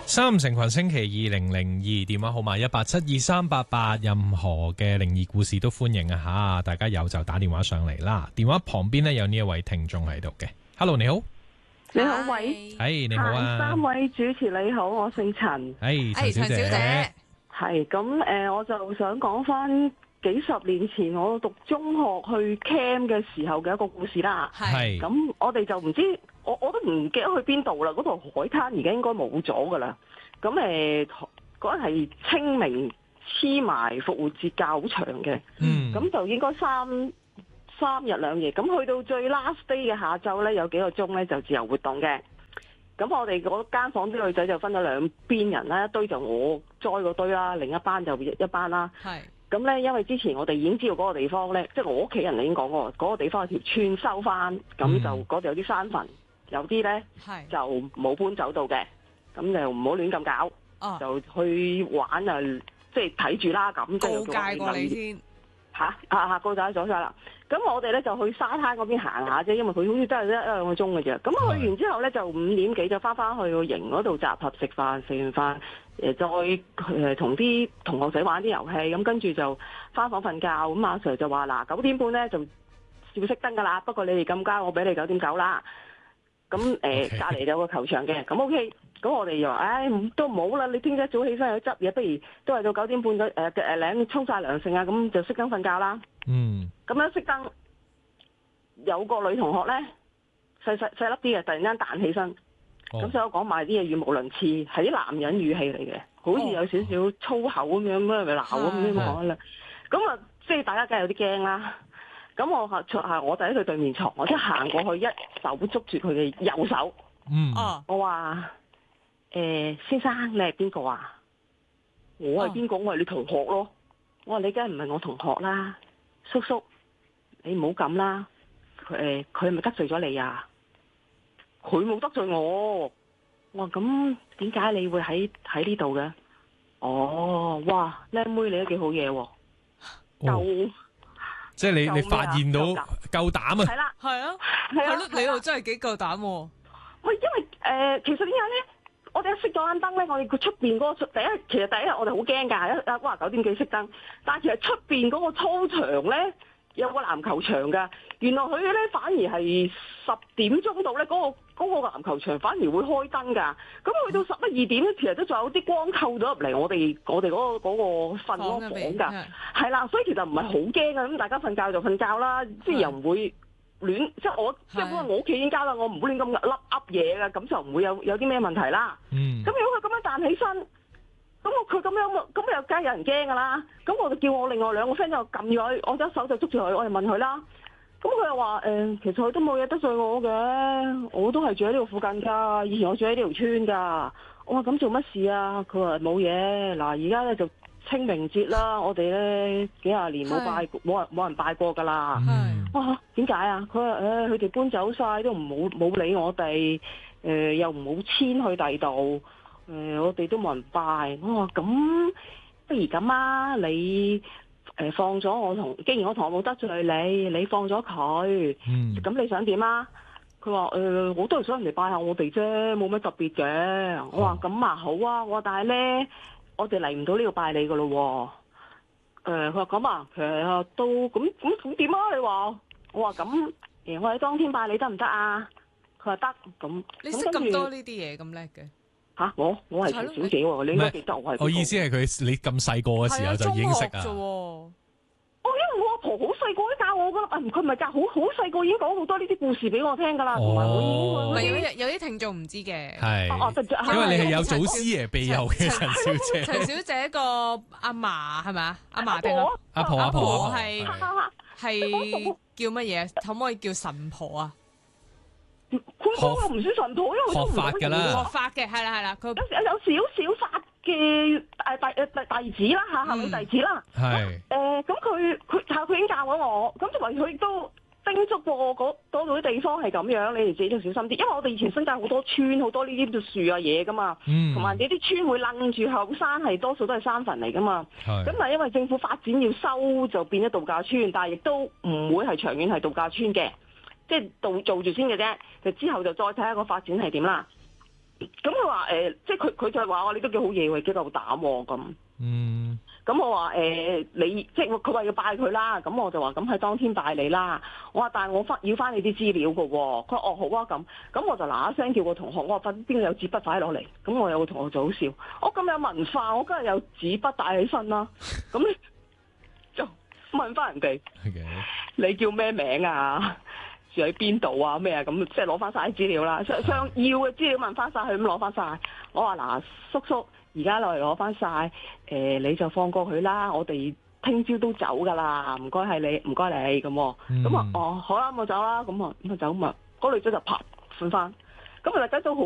三五成群星期2002，電話號碼1872388，任何嘅靈異故事都歡迎啊吓！大家有就打電話上嚟啦。電話旁邊呢，有呢一位聽眾喺度嘅 ，Hello 你好， 你好喂， 係你好啊， 三位主持你好，我姓陳， 陳小姐， 係咁我就想講翻幾十年前我讀中學去 camp 嘅時候嘅一個故事啦。 係咁我哋就唔知我都唔記得去邊度啦，嗰度海灘而家應該冇咗噶啦。咁嗰日係清明黐埋復活節假好長嘅，咁就應該三日兩夜。咁去到最 last day 嘅下晝咧，有幾個鐘咧就自由活動嘅。咁我哋嗰間房啲女仔就分咗兩邊人啦，一堆就我載嗰堆啦，另一班就一班啦。係。咁咧，因為之前我哋已經知道嗰個地方咧，即係我屋企人已經講過，嗰個地方有條村收翻，咁就嗰度有啲山墳，有啲咧就冇搬走到嘅，咁就唔好亂咁搞，就去玩啊，即係睇住啦咁。告誡過你先告誡咗晒啦。咁我哋咧就去沙灘嗰邊行下啫，因為佢好似真係一兩個鐘嘅啫。咁去完之後咧就5點幾就翻去個營嗰度集合食飯，食完飯再同啲同學仔玩啲遊戲，咁跟住就翻房瞓覺。咁阿 Sir 就話嗱9點半咧就照熄燈噶啦，不過你哋咁加我俾你9.9啦。咁隔離有個球場嘅，咁 OK。咁我哋又話都唔好啦，你聽日早起身去執嘢，不如都係到9點半領沖晒涼剩啊，咁就熄燈瞓覺啦。咁樣熄燈，有個女同學咧細粒啲嘅，突然間彈起身，咁所以我講埋啲嘢語無倫次，係啲男人語氣嚟嘅，好似有少少粗口咁樣，咩鬧咁樣講啦。咁啊，即係大家梗係有啲驚啦。咁我就喺佢對面床，我即係行過去，一手捉住佢嘅右手。我話先生，你係邊個啊？我係邊個？我係你同學咯。我話你梗係唔係我同學啦，叔叔，你唔好咁啦。佢係咪得罪咗你啊？佢冇得罪我。我話咁點解你會喺呢度嘅？哇，靚妹你都幾好嘢喎， 即係你發現到夠膽啊！ 係啦，係咯， 你又真係幾夠膽喎！ 喂，因為其實點解咧？我哋一熄咗盞燈咧，我哋出邊嗰個其實第一日我哋好驚㗎，哇9點幾熄燈，但係其實出邊嗰個操場咧有個籃球場㗎，原來佢咧反而係10點鐘到咧嗰個籃球場反而會開燈㗎，咁去到11、2點咧，其實都仲有啲光透咗入嚟我哋嗰個瞓嗰房㗎，係啦，所以其實唔係好驚㗎，咁大家瞓覺就瞓覺啦，即係又唔會亂，即係本來我屋企已經交啦，我唔會亂咁噏嘢㗎，咁就唔會有啲咩問題啦。咁如果佢咁樣彈起身，咁佢咁樣，咁又梗係有人驚㗎啦。咁我就叫我另外2個 friend 就撳住佢，我一手就捉住佢，我就問佢啦。咁佢又話其實佢都冇嘢得罪我嘅，我都係住喺呢度附近㗎，以前我住喺呢條村㗎。我話咁做乜事啊？佢話冇嘢。嗱，而家咧就清明節啦，我哋咧幾廿年冇人拜過㗎啦。哇，點解啊？佢話佢哋搬走晒都冇理我哋，又唔好遷去第二度，我哋都冇人拜。我話咁不如咁啊，你放咗既然我同學冇得罪你放咗佢，咁你想點啊？佢話我都係想人哋拜下我哋啫，冇乜特別嘅。我話咁啊好啊，我話但係咧，我哋嚟唔到呢度拜你噶咯。佢話咁啊，其實都咁點啊？你話我話咁，我喺當天拜你得唔得啊？佢話得。咁你識咁多呢啲嘢咁叻嘅？ 吓，我係陳小姐喎，你應該記得我係。 我意思係你咁細個嘅時候就已經識啊。 因為我阿婆好細個都教我噶啦，佢唔係教，好細個已經講好多呢啲故事俾我聽噶啦，同埋我已經有啲聽眾唔知嘅， 係因為你係有祖師爺庇佑嘅陳小姐。 陳小姐個阿嫲係咪啊？阿嫲定阿婆係叫乜嘢？可唔可以叫神婆啊？ 佢我唔算神婆，因為學法㗎啦， 學法嘅係啦，佢有少少法嘅弟子啦嚇，係咪弟子啦？係咁佢已經教咗我，咁同埋佢亦都叮囑過我嗰度啲地方係咁樣，你哋自己都小心啲，因為我哋以前新界好多村好多呢啲樹啊嘢噶嘛，同埋你啲村會楞住後山，係多數都係山墳嚟噶嘛。咁但係因為政府發展要收，就變咗度假村，但係亦都唔會係長遠係度假村嘅，即係做住先嘅啫。就之後就再睇下個發展係點啦。 咁佢話即係佢就係話你都幾好嘢喎，幾夠膽喎咁。咁我話你即係佢話要拜佢啦，咁我就話咁喺當天拜你啦。我話但係我要翻你啲資料㗎喎。佢話哦好啊咁我就嗱嗱聲叫個同學，我話快啲邊個有紙筆快啲攞嚟。咁我有個同學就好笑，我咁有文化，我今日有紙筆帶起身啦。咁咧就問翻人哋，okay. 你叫咩名啊？住喺邊度啊？咩啊？咁即係攞翻晒啲資料啦，想要嘅資料問翻晒佢，咁攞翻晒。我話嗱叔叔。而家落嚟攞翻晒，你就放過佢啦。我哋聽朝都走噶啦，唔該係你，唔該你咁。咁啊，哦好啦，我走啦。咁啊走嘛，嗰女仔就啪瞓翻。咁大家都好